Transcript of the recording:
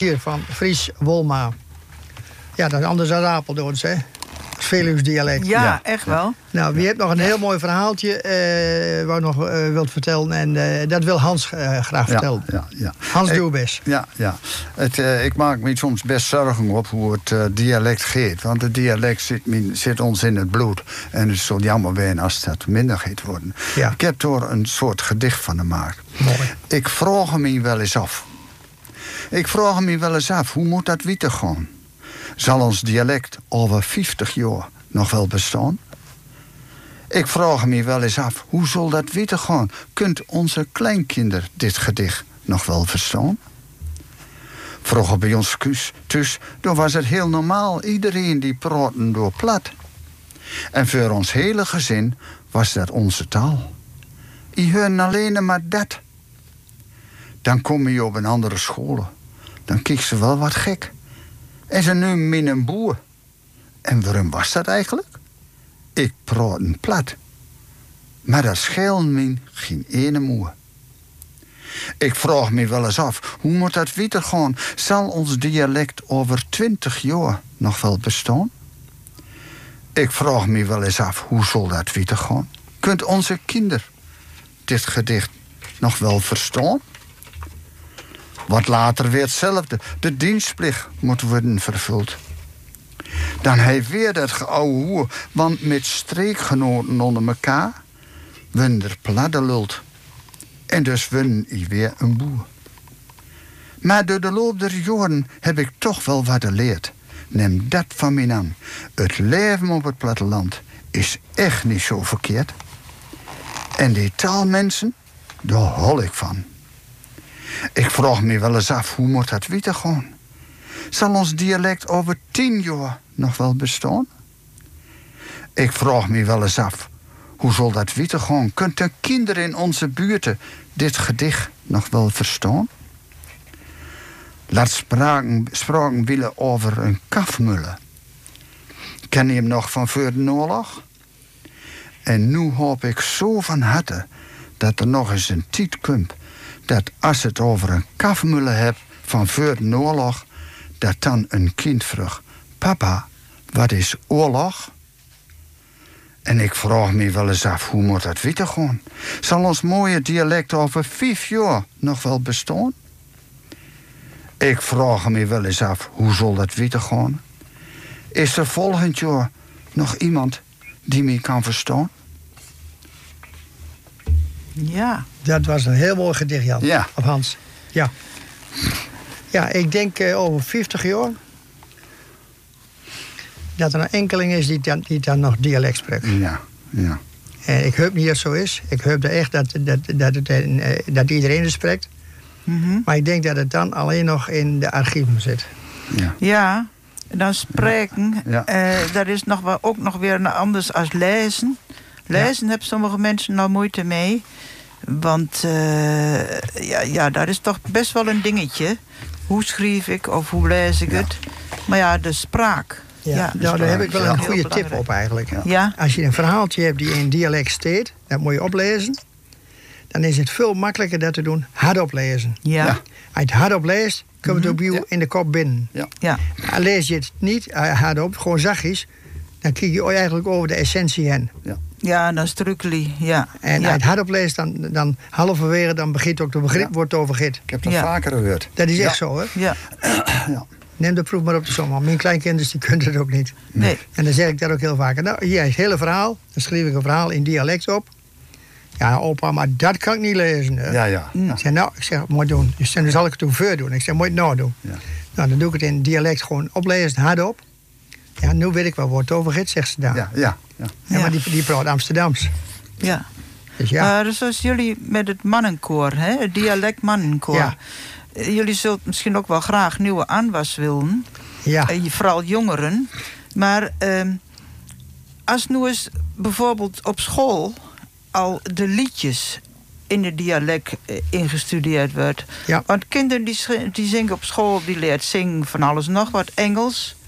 Hier van Fries Wolma. Ja, dat is anders dan Apeldoorns, hè? Veluws dialect. Ja, echt wel. Nou, wie heeft nog een heel mooi verhaaltje waar ik nog wilt vertellen. En dat wil Hans graag vertellen. Ja. Hans Doebes. Ja. Ik maak me soms best zorgen op hoe het dialect gaat. Want het dialect zit ons in het bloed. En het is zo jammer zijn als dat minder gaat worden. Ja. Ik heb er een soort gedicht van gemaakt. Mooi. Ik vraag me wel eens af. Hoe moet dat weten gaan? Zal ons dialect over 50 jaar nog wel bestaan? Ik vraag me wel eens af, hoe zal dat weten gaan? Kunt onze kleinkinder dit gedicht nog wel verstaan? Vroeger bij ons thuis, dan was het heel normaal. Iedereen die praatte door plat. En voor ons hele gezin was dat onze taal. Je hoort alleen maar dat. Dan kom je op een andere school. Dan kijkt ze wel wat gek. En ze noemen me een boer. En waarom was dat eigenlijk? Ik praat een plat. Maar dat scheelt me geen ene moer. Ik vraag me wel eens af, hoe moet dat verder gaan? Zal ons dialect over 20 jaar nog wel bestaan? Ik vraag me wel eens af, hoe zal dat verder gaan? Kunt onze kinder dit gedicht nog wel verstaan? Wat later weer hetzelfde. De dienstplicht moet worden vervuld. Dan hij weer dat geouwe hoer, want met streekgenoten onder elkaar win er pladde lult. En dus win hij weer een boer. Maar door de loop der jaren heb ik toch wel wat geleerd. Neem dat van mij aan. Het leven op het platteland is echt niet zo verkeerd. En die taalmensen, daar hol ik van. Ik vraag me wel eens af, hoe moet dat weten gaan? Zal ons dialect over 10 jaar nog wel bestaan? Ik vraag me wel eens af, hoe zal dat weten gaan? Kunt de kinderen in onze buurten dit gedicht nog wel verstaan? Laat spraken willen over een kafmulle. Ken je hem nog van voor de oorlog? En nu hoop ik zo van harte dat er nog eens een tijd komt dat als het over een kafmulle hebt van voor de oorlog, dat dan een kind vraagt: papa, wat is oorlog? En ik vraag me wel eens af, hoe moet dat weten gaan? Zal ons mooie dialect over 5 jaar nog wel bestaan? Ik vraag me wel eens af, hoe zal dat weten gaan? Is er volgend jaar nog iemand die me kan verstaan? Ja. Dat was een heel mooi gedicht, Jan. Ja. Of Hans. Ja. Ja, ik denk over 50 jaar dat er een enkeling is die dan nog dialect spreekt. Ja. En ik hoop niet dat het zo is. Ik hoop echt dat iedereen het spreekt. Mm-hmm. Maar ik denk dat het dan alleen nog in de archieven zit. Ja, dan spreken, dat is ook nog weer anders als lezen. Lezen hebben sommige mensen nou moeite mee. Want daar is toch best wel een dingetje. Hoe schrijf ik of hoe lees ik het? Maar ja, de spraak. Ja, nou, daar heb ik wel een goede tip op eigenlijk. Ja. Als je een verhaaltje hebt die in dialect staat, dat moet je oplezen. Dan is het veel makkelijker dat te doen hardop lezen. Ja. Als je het hardop leest, komt het opnieuw in de kop binnen. Ja. Lees je het niet hardop, gewoon zachtjes, dan kijk je eigenlijk over de essentie heen. Ja, dan strukkeli, ja. En als je het hardop leest, dan halverwege dan begint ook de begrip wordt overgit. Ik heb dat vaker gehoord. Dat is echt zo, hè? Ja. Neem de proef maar op de som. Want mijn kleinkinderen die kunnen het ook niet. Nee. En dan zeg ik dat ook heel vaak. Nou, hier is het hele verhaal. Dan schreef ik een verhaal in dialect op. Ja, opa, maar dat kan ik niet lezen. Hè? Ja. Ik zeg, moet je doen. Dus dan zal ik het toen voor doen. Ik zeg, moet je het nou doen? Ja. Nou, dan doe ik het in dialect gewoon oplezen, hardop. Ja, nu weet ik wel wat het over gaat, zegt ze daar. Ja. Maar die praat Amsterdams. Ja. Dus ja. Dus zoals jullie met het mannenkoor, hè? Het dialect mannenkoor. Ja. Jullie zult misschien ook wel graag nieuwe aanwas willen. Ja. Vooral jongeren. Maar als nu eens bijvoorbeeld op school al de liedjes in het dialect ingestudeerd wordt. Ja. Want kinderen die zingen op school, die leert zingen van alles nog wat Engels.